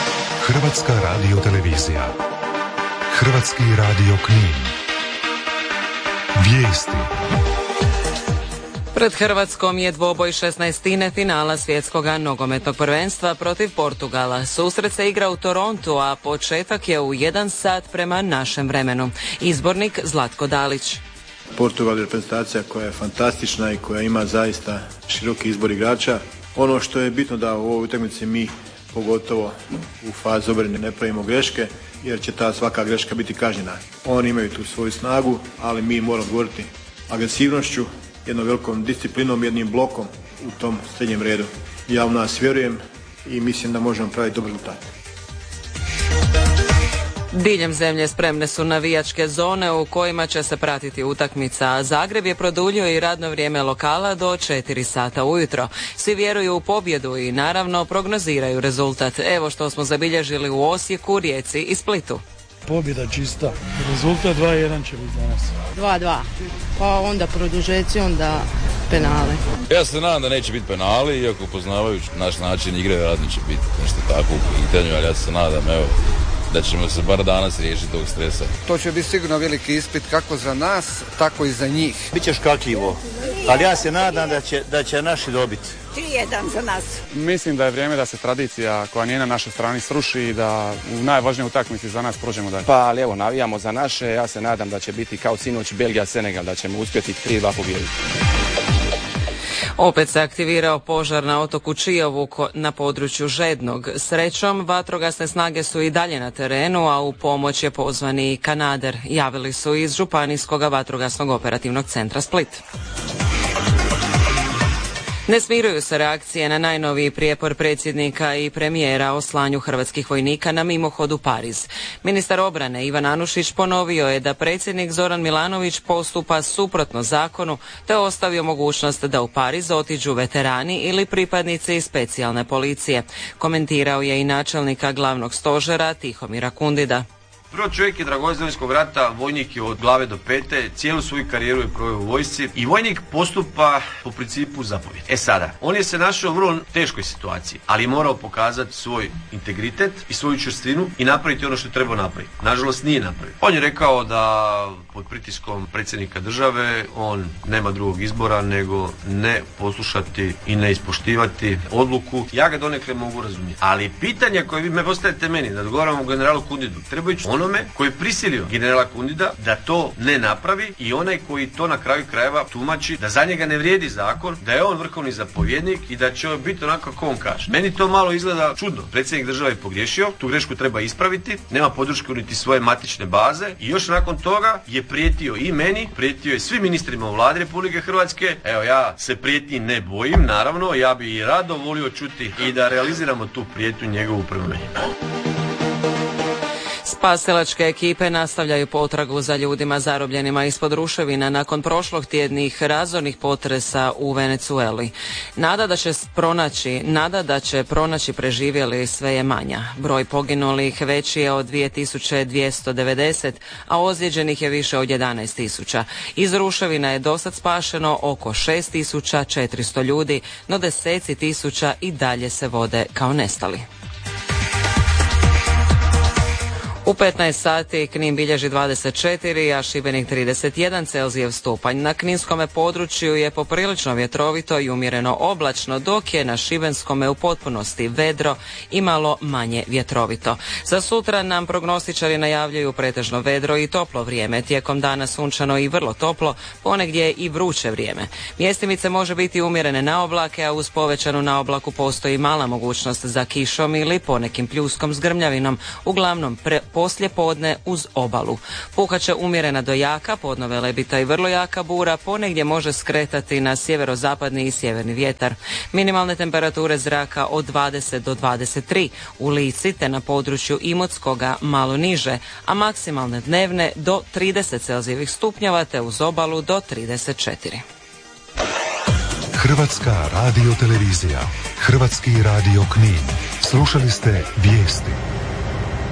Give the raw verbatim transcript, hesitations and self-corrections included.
Hrvatska radiotelevizija. Hrvatski radio Knin. Vijesti. Pred Hrvatskom je dvoboj šesnaestine finala svjetskog nogometnog prvenstva protiv Portugala. Susret se igra u Torontu, a početak je u jedan sat prema našem vremenu. Izbornik Zlatko Dalić. Portugal je reprezentacija koja je fantastična i koja ima zaista široki izbor igrača. Ono što je bitno da u ovoj utakmici mi, pogotovo u fazi obrane, ne pravimo greške, jer će ta svaka greška biti kažnjena. Oni imaju tu svoju snagu, ali mi moramo odgovoriti agresivnošću, jednom velikom disciplinom, jednim blokom u tom srednjem redu. Ja u nas vjerujem i mislim da možemo praviti dobar rezultat. Diljem zemlje spremne su navijačke zone u kojima će se pratiti utakmica, a Zagreb je produljio i radno vrijeme lokala do četiri sata ujutro. Svi vjeruju u pobjedu i naravno prognoziraju rezultat. Evo što smo zabilježili u Osijeku, Rijeci i Splitu. Pobjeda čista. Rezultat dva jedan će biti za nas. dva dva. Pa onda produžeci, onda penale. Ja se nadam da neće biti penali, iako poznavajući naš način igre, vjerojatno će biti nešto tako u pitanju, ali ja se nadam, evo, da ćemo se bar danas riješiti tog stresa. To će biti sigurno veliki ispit kako za nas, tako i za njih. Biće škakljivo, ali ja se nadam da će, da će naši dobiti. tri jedan za nas. Mislim da je vrijeme da se tradicija koja nije na našoj strani sruši i da u najvažnijoj utakmici za nas prođemo dalje. Pa ali evo, navijamo za naše, ja se nadam da će biti kao sinoć Belgija-Senegal, da ćemo uspjeti tri dva pobijediti. Opet se aktivirao požar na otoku Čijovu na području Žednog. Srećom, vatrogasne snage su i dalje na terenu, a u pomoć je pozvan i kanader. Javili su iz Županijskog vatrogasnog operativnog centra Split. Ne smiruju se reakcije na najnoviji prijepor predsjednika i premijera o slanju hrvatskih vojnika na mimohod u Pariz. Ministar obrane Ivan Anušić ponovio je da predsjednik Zoran Milanović postupa suprotno zakonu, te ostavio mogućnost da u Pariz otiđu veterani ili pripadnici specijalne policije. Komentirao je i načelnika glavnog stožera Tihomira Kundida. Prvo, čovjek je dragovoljac Domovinskog rata, vojnik je od glave do pete, cijelu svoju karijeru je proveo u vojsci i vojnik postupa po principu zapovjedi. E sada, on je se našao u vrlo teškoj situaciji, ali je morao pokazati svoj integritet i svoju čvrstinu i napraviti ono što je trebao napraviti. Nažalost, nije napravio. On je rekao da pod pritiskom predsjednika države on nema drugog izbora nego ne poslušati i ne ispoštivati odluku. Ja ga donekle mogu razumjeti. Ali pitanje koje vi me postavite meni, da odgovaramo generalu Kundidu, treba ići onome koji je prisilio generala Kundida da to ne napravi i onaj koji to na kraju krajeva tumači da za njega ne vrijedi zakon, da je on vrhovni zapovjednik i da će on biti onako kako on kaže. Meni to malo izgleda čudno. Predsjednik države je pogriješio, tu grešku treba ispraviti, nema podrške niti svoje matične baze i još nakon toga je prijetio i meni, prijetio je svim ministrima u vladi Republike Hrvatske. Evo, ja se prijetnji ne bojim, naravno, ja bi i rado volio čuti i da realiziramo tu prijetnju njegovu prema meni. Spasilačke ekipe nastavljaju potragu za ljudima zarobljenima ispod ruševina nakon prošlog tjednih razornih potresa u Venezueli. Nada da će pronaći, nada da će pronaći preživjeli sve je manja. Broj poginulih veći je od dvije tisuće dvjesto devedeset, a ozlijeđenih je više od jedanaest tisuća. Iz ruševina je dosad spašeno oko šest tisuća četiristo ljudi, no deseci tisuća i dalje se vode kao nestali. U petnaest sati Knin bilježi dvadeset četiri, a Šibenik trideset jedan Celzijev stupanj. Na kninskome području je poprilično vjetrovito i umjereno oblačno, dok je na šibenskome u potpunosti vedro i malo manje vjetrovito. Za sutra nam prognostičari najavljuju pretežno vedro i toplo vrijeme. Tijekom dana sunčano i vrlo toplo, ponegdje i vruće vrijeme. Mjestimice može biti umjerene na oblake, a uz povećanu na oblaku postoji mala mogućnost za kišom ili ponekim pljuskom s grmljavinom, uglavnom pre poslije podne uz obalu. Puhaće umjerena do jaka, podno velebita i vrlo jaka bura, ponegdje može skretati na sjeverozapadni i sjeverni vjetar. Minimalne temperature zraka od dvadeset do dvadeset tri, u Lici te na području Imotskoga malo niže, a maksimalne dnevne do trideset Celzijevih stupnjeva te uz obalu do trideset četiri. Hrvatska radiotelevizija, Hrvatski radio Knin. Slušali ste vijesti.